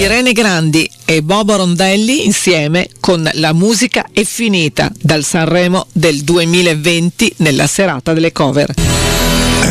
Irene Grandi e Bobo Rondelli insieme con La musica è finita, dal Sanremo del 2020 nella serata delle cover.